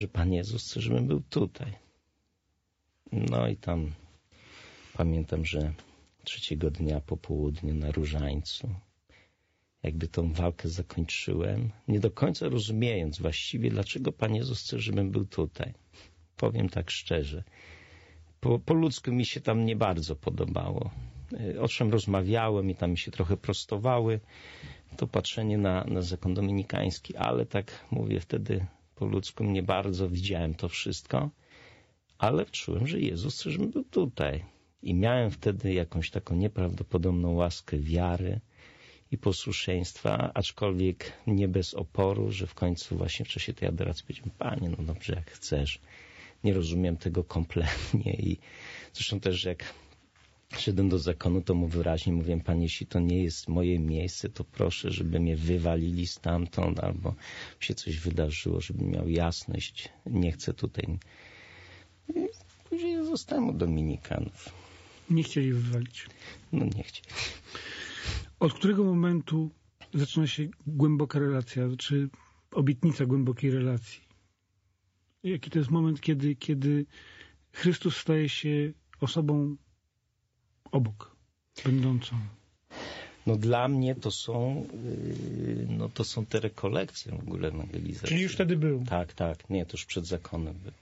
że Pan Jezus chce, żebym był tutaj. No i tam pamiętam, że trzeciego dnia po południu na Różańcu jakby tą walkę zakończyłem, nie do końca rozumiejąc właściwie, dlaczego Pan Jezus chce, żebym był tutaj. Powiem tak szczerze. Po ludzku mi się tam nie bardzo podobało. O czym rozmawiałem i tam mi się trochę prostowały, to patrzenie na zakon dominikański, ale tak mówię wtedy po ludzku nie bardzo widziałem to wszystko, ale czułem, że Jezus chce, żebym był tutaj. I miałem wtedy jakąś taką nieprawdopodobną łaskę wiary i posłuszeństwa, aczkolwiek nie bez oporu, że w końcu właśnie w czasie tej adoracji powiedziałem: Panie, no dobrze, jak chcesz. Nie rozumiem tego kompletnie i zresztą też jak szedłem do zakonu, to mu wyraźnie mówiłem: Panie, jeśli to nie jest moje miejsce, to proszę, żeby mnie wywalili stamtąd, albo się coś wydarzyło, żebym miał jasność. Nie chcę tutaj. I później zostałem u dominikanów. Nie chcieli wywalić. No nie chcieli. Od którego momentu zaczyna się głęboka relacja, czy obietnica głębokiej relacji? Jaki to jest moment, kiedy Chrystus staje się osobą obok, będącą? No dla mnie to są te rekolekcje w ogóle ewangelizacji. Czyli już wtedy był? Tak. Nie, to już przed zakonem był.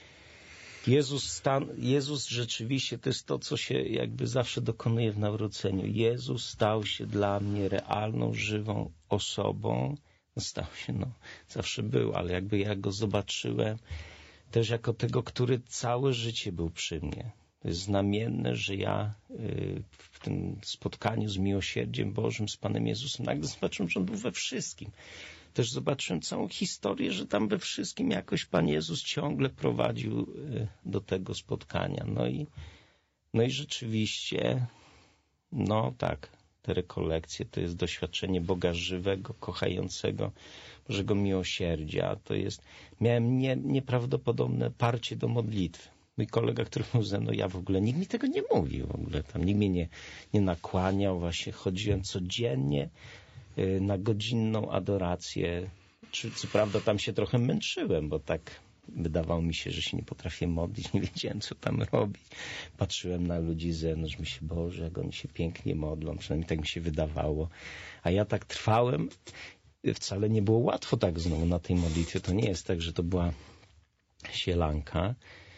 Jezus rzeczywiście to jest to, co się jakby zawsze dokonuje w nawróceniu. Jezus stał się dla mnie realną, żywą osobą. Stał się, zawsze był, ale jakby ja go zobaczyłem też jako tego, który całe życie był przy mnie. To jest znamienne, że ja w tym spotkaniu z miłosierdziem Bożym, z Panem Jezusem, nagle zobaczyłem, że On był we wszystkim. Też zobaczyłem całą historię, że tam we wszystkim jakoś Pan Jezus ciągle prowadził do tego spotkania. No i rzeczywiście, tak, te rekolekcje to jest doświadczenie Boga żywego, kochającego, Bożego miłosierdzia. Miałem nieprawdopodobne parcie do modlitwy. Mój kolega, który był ze mną, nikt mi tego nie mówił w ogóle. Tam nikt mnie nie nakłaniał. Właśnie chodziłem codziennie na godzinną adorację. Co prawda tam się trochę męczyłem, bo tak wydawało mi się, że się nie potrafię modlić, nie wiedziałem, co tam robić. Patrzyłem na ludzi z zewnątrz, myślę: Boże, jak oni się pięknie modlą, przynajmniej tak mi się wydawało. A ja tak trwałem. Wcale nie było łatwo tak znowu na tej modlitwie. To nie jest tak, że to była sielanka,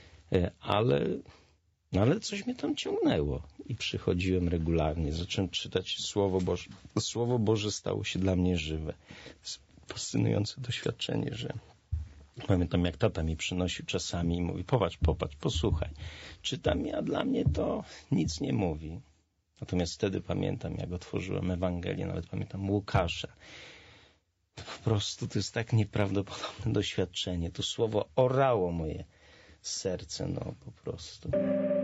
ale coś mnie tam ciągnęło i przychodziłem regularnie, zacząłem czytać Słowo Boże. Słowo Boże stało się dla mnie żywe. Fascynujące doświadczenie, że pamiętam, jak tata mi przynosił czasami i mówi: popatrz, posłuchaj. Czytam, a dla mnie to nic nie mówi. Natomiast wtedy pamiętam, jak otworzyłem Ewangelię, nawet pamiętam Łukasza. To po prostu to jest tak nieprawdopodobne doświadczenie. To słowo orało moje serce, po prostu.